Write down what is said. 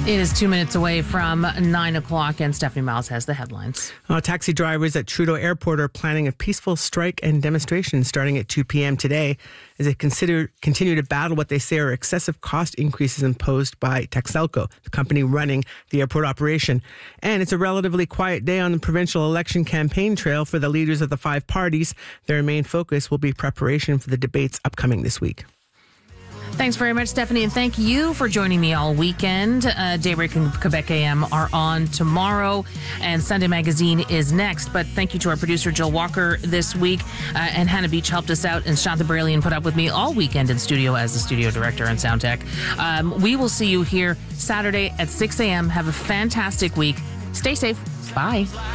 It is 2 minutes away from 9 o'clock, and Stephanie Miles has the headlines. Taxi drivers at Trudeau Airport are planning a peaceful strike and demonstration starting at 2 p.m. today as they continue to battle what they say are excessive cost increases imposed by Texelco, the company running the airport operation. And it's a relatively quiet day on the provincial election campaign trail for the leaders of the five parties. Their main focus will be preparation for the debates upcoming this week. Thanks very much, Stephanie, and thank you for joining me all weekend. Daybreak and Quebec AM are on tomorrow, and Sunday Magazine is next. But thank you to our producer, Jill Walker, this week. And Hannah Beach helped us out, and Shantha Bralian put up with me all weekend in studio as the studio director and sound tech. We will see you here Saturday at 6 a.m. Have a fantastic week. Stay safe. Bye.